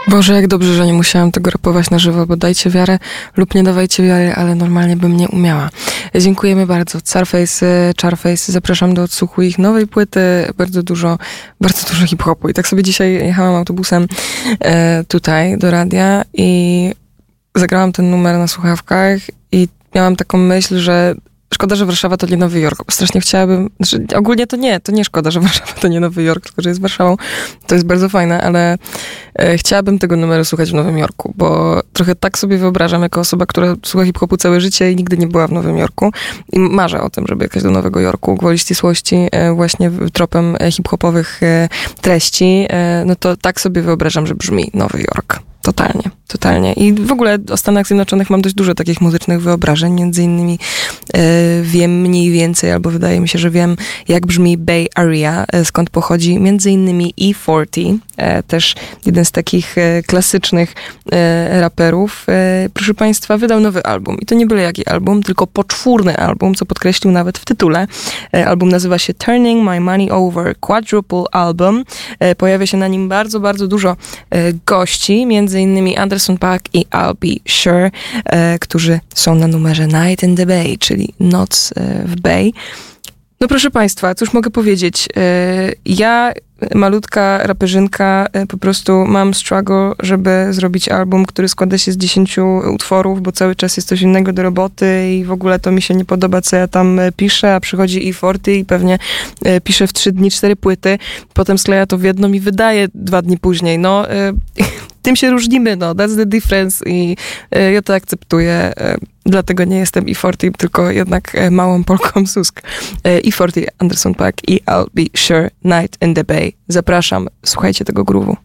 Boże, jak dobrze, że nie musiałam tego rapować na żywo, bo dajcie wiarę lub nie dawajcie wiary, ale normalnie bym nie umiała. Dziękujemy bardzo. Charface, zapraszam do odsłuchu ich nowej płyty. Bardzo dużo hip-hopu. I tak sobie dzisiaj jechałam autobusem tutaj do radia i zagrałam ten numer na słuchawkach i miałam taką myśl, że szkoda, że Warszawa to nie Nowy Jork. Strasznie chciałabym, ogólnie to nie szkoda, że Warszawa to nie Nowy Jork, tylko że jest Warszawą. To jest bardzo fajne, ale chciałabym tego numeru słuchać w Nowym Jorku, bo trochę tak sobie wyobrażam, jako osoba, która słucha hip-hopu całe życie i nigdy nie była w Nowym Jorku i marzę o tym, żeby jechać do Nowego Jorku, gwoli ścisłości, właśnie tropem hip-hopowych treści, no to tak sobie wyobrażam, że brzmi Nowy Jork. Totalnie. I w ogóle o Stanach Zjednoczonych mam dość dużo takich muzycznych wyobrażeń. Między innymi wiem mniej więcej, albo wydaje mi się, że wiem, jak brzmi Bay Area, skąd pochodzi między innymi E40, też jeden z takich klasycznych raperów. Proszę Państwa, wydał nowy album. I to nie byle jaki album, tylko poczwórny album, co podkreślił nawet w tytule. Album nazywa się Turning My Money Over Quadruple Album. Pojawia się na nim bardzo, bardzo dużo gości, między innymi Anderson .Paak i I'll Be Sure, którzy są na numerze Night in the Bay, czyli Noc w Bay. No proszę Państwa, cóż mogę powiedzieć? Ja, malutka raperzynka, po prostu mam struggle, żeby zrobić album, który składa się z 10 utworów, bo cały czas jest coś innego do roboty i w ogóle to mi się nie podoba, co ja tam piszę, a przychodzi E40 i pewnie pisze w 3 dni 4 płyty, potem skleja to w jedną i wydaje 2 dni później. No, tym się różnimy, no, that's the difference i ja to akceptuję. Dlatego nie jestem E40, tylko jednak małą Polką Susk. E40, Anderson .Paak i I'll Be Sure, Night in the Bay. Zapraszam, słuchajcie tego groove'u.